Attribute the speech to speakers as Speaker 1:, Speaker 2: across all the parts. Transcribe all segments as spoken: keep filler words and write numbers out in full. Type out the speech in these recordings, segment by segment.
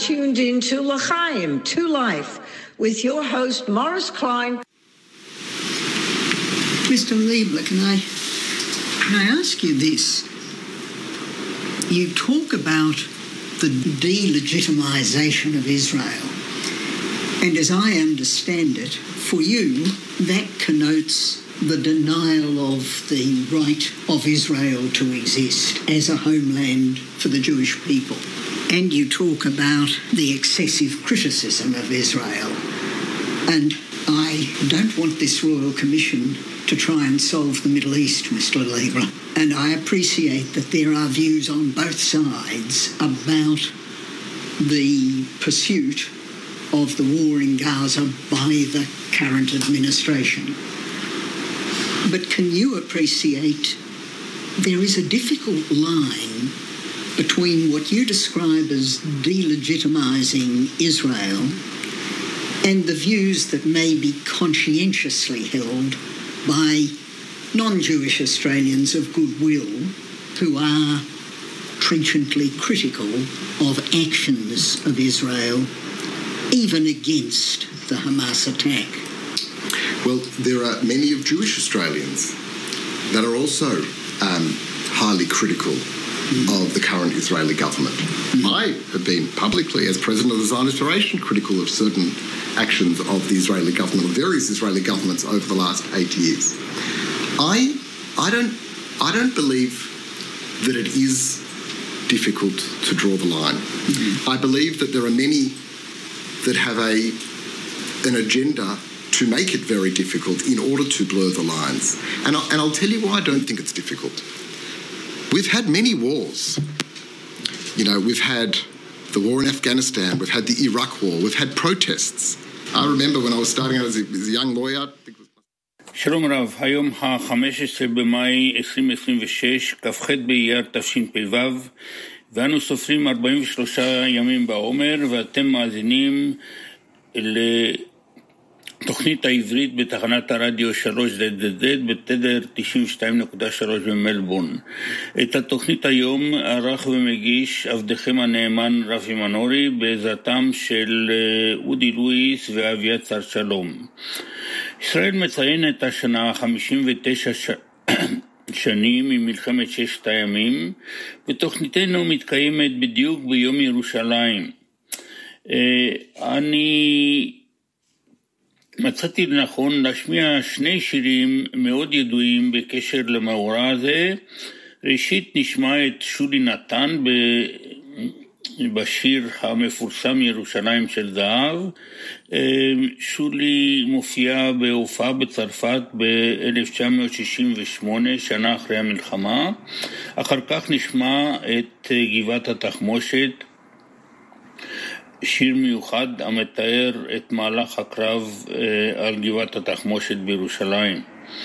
Speaker 1: tuned in to L'chaim, to Life, with your host, Morris Klein.
Speaker 2: Mister Liebler, can I, can I ask you this? You talk about the delegitimisation of Israel, and as I understand it, for you, that connotes the denial of the right of Israel to exist as a homeland for the Jewish people. And you talk about the excessive criticism of Israel. And I don't want this Royal Commission to try and solve the Middle East, Mister Lieber. And I appreciate that there are views on both sides about the pursuit of the war in Gaza by the current administration. But can you appreciate there is a difficult line between what you describe as delegitimising Israel and the views that may be conscientiously held by non-Jewish Australians of goodwill who are trenchantly critical of actions of Israel, even against the Hamas attack?
Speaker 3: Well, there are many of Jewish Australians that are also um, highly critical mm. of the current Israeli government. Mm. I have been publicly, as president of the Zionist Federation, critical of certain actions of the Israeli government, or various Israeli governments over the last eight years. I, I don't, I don't believe that it is difficult to draw the line. Mm. I believe that there are many that have a an agenda to make it very difficult in order to blur the lines. And, I, and I'll tell you why I don't think it's difficult. We've had many wars. You know, we've had the war in Afghanistan, we've had the Iraq war, we've had protests. I remember when I was starting out as a, as a young lawyer...
Speaker 4: שלום רב, היום ה-חמישה עשר במאי עשרים עשרים ושש, כ"ח באייר תשפ"ו, ואנו סופרים ארבעים ושלושה ימים בעומר, ואתם מאזינים לתוכנית העברית בתחנת הרדיו שלוש זד זד זד בתדר תשעים ושתיים נקודה שלוש במלבורן. את התוכנית היום ערך ומגיש עבדכם הנאמן רפי מנורי, בעזרתם של אודי לואיס ואביעד שלום. ישראל מציין את השנה חמישים ותשע ש... שנים ממלחמת ששת הימים, ותוכניתנו מתקיימת בדיוק ביום ירושלים. אני מצאתי לנכון להשמיע שני שירים מאוד ידועים בקשר למאורע הזה. ראשית נשמע את שולי נתן בשיר המפורסם ירושלים של זהב. שולי מופיעה בהופעה בצרפת ב-אלף תשע מאות שישים ושמונה, שנה אחרי המלחמה. אחר כך נשמע את גבעת התחמושת, שיר מיוחד המתאר את מהלך הקרב על גבעת התחמושת בירושלים.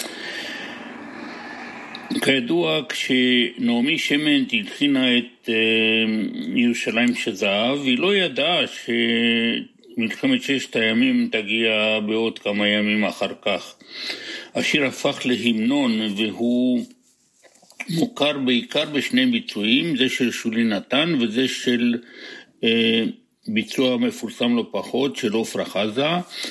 Speaker 4: כידוע, כשנעמי שמן תלחינה את ירושלים של זהב, היא לא ידעה שמלחמת ששת הימים תגיע בעוד כמה ימים אחר כך. השיר הפך להמנון, והוא מוכר בעיקר בשני ביצועים, זה של שולי נתן וזה של ביצוע מפורסם לא פחות של עופרה חזה.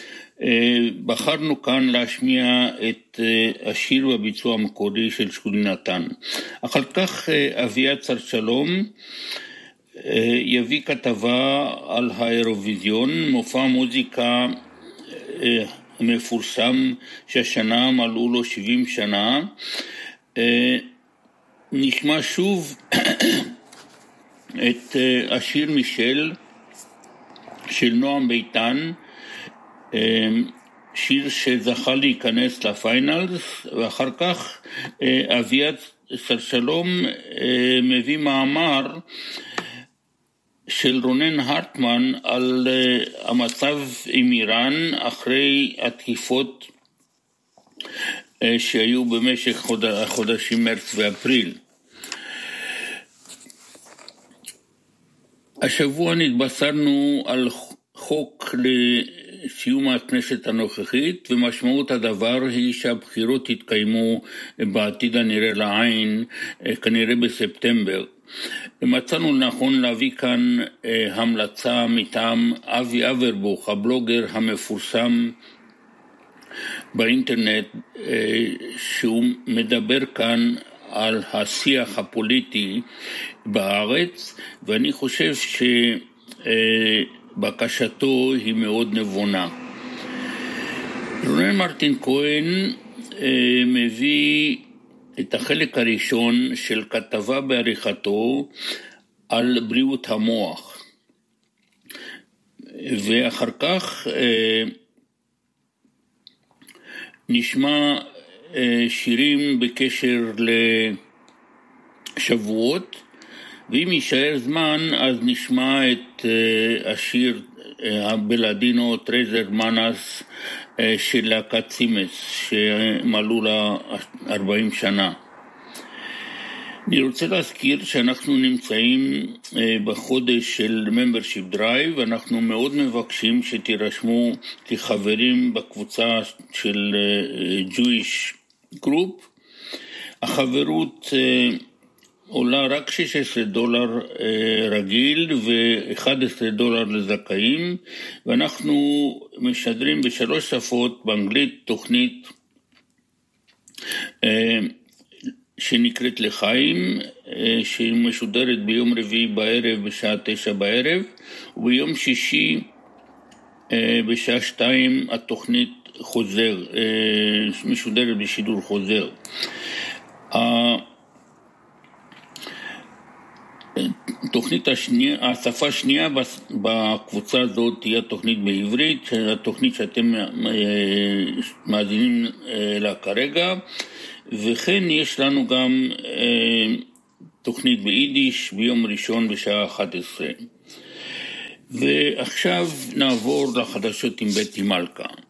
Speaker 4: בחרנו כאן להשמיע את השיר והביצוע המקורי של שולי נתן. אחר כך אביעד שלום יביא כתבה על האירוויזיון, מופע מוזיקה מפורסם שהשנה מלאו לו שבעים שנה. נשמע שוב את השיר מישל של נועם ביטן, שיר שזכה להיכנס לפיינלס, ואחר כך אביעד שלום מביא מאמר של רונן הרטמן על המצב עם איראן אחרי התקיפות שהיו במשך החודשים מרץ ואפריל. השבוע נתבשרנו על חוק לסיום הכנסת הנוכחית, ומשמעות הדבר היא שהבחירות יתקיימו בעתיד הנראה לעין, כנראה בספטמבר. מצאנו לנכון להביא כאן אה, המלצה מטעם אבי אברבוך, הבלוגר המפורסם באינטרנט, אה, שהוא מדבר כאן על השיח הפוליטי בארץ, ואני חושב שבקשתו היא מאוד נבונה. רונן מרטין כהן אה, מביא את החלק הראשון של כתבה בעריכתו על בריאות המוח, ואחר כך אה, נשמע אה, שירים בקשר לשבועות, ואם יישאר זמן אז נשמע את אה, השיר אה, הבלדינו טרזר מנס אה, של להקת סימס שמלאו לה ארבעים שנה. אני רוצה להזכיר שאנחנו נמצאים בחודש של membership drive, ואנחנו מאוד מבקשים שתירשמו כחברים בקבוצה של Jewish Group. החברות עולה רק שש עשרה דולר רגיל ו-אחד עשר דולר לזכאים, ואנחנו משדרים בשלוש שפות, באנגלית תוכנית שנקראת לחיים, שהיא משודרת ביום רביעי בערב בשעה תשע בערב, וביום שישי בשעה שתיים התוכנית חוזר, משודרת בשידור חוזר. התוכנית השנייה, השפה השנייה בקבוצה הזאת תהיה תוכנית בעברית, התוכנית שאתם מאזינים לה כרגע, וכן יש לנו גם אה, תוכנית ביידיש ביום ראשון בשעה אחת עשרה. ועכשיו נעבור לחדשות עם בטי מלכה.